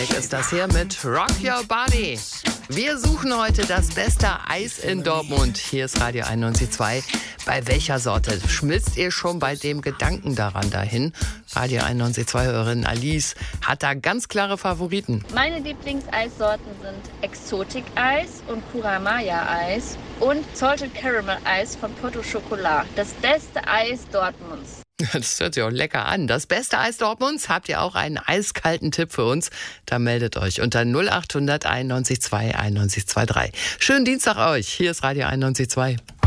Ist das hier mit Rock Your Body. Wir suchen heute das beste Eis in Dortmund. Hier ist Radio 91.2. Bei welcher Sorte schmilzt ihr schon bei dem Gedanken dahin? Radio 91.2-Hörerin Alice hat da ganz klare Favoriten. Meine Lieblingseissorten sind Exotik-Eis und Kuramaya-Eis und Salted Caramel Eis von Porto Chocolat. Das beste Eis Dortmunds. Das hört sich auch lecker an. Das beste Eis Dortmunds. Habt ihr auch einen eiskalten Tipp für uns? Dann meldet euch unter 0800 91 2 91 23. Schönen Dienstag euch. Hier ist Radio 91.2.